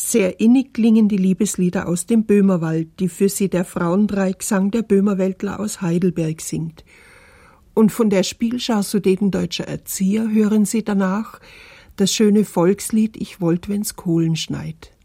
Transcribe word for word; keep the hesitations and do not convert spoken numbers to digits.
Sehr innig klingen die Liebeslieder aus dem Böhmerwald, die für sie der Frauendreiecksang der Böhmerwäldler aus Heidelberg singt. Und von der Spielschar Sudetendeutscher Erzieher hören sie danach das schöne Volkslied Ich wollt, wenn's Kohlen schneit.